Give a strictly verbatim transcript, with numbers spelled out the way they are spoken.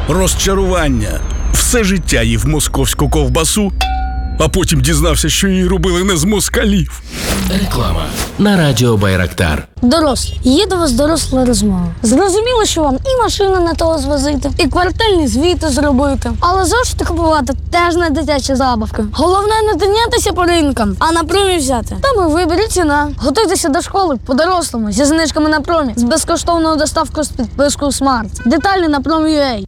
розчарування. Все життя їв московську ковбасу, а потім дізнався, що її робили не з москалів. Реклама на радіо Байрактар. Дорослі, є до вас доросла розмова. Зрозуміло, що вам і машину на того звозити, і квартальні звіти зробити. Але зошити купувати теж не дитячі забавки. Головне не тинятися по ринкам, а на промі взяти. Там і вибір, і ціна. Готуйтеся до школи по-дорослому, зі знижками на промі, з безкоштовною доставкою з підпискою Смарт. Деталі на промі.ua.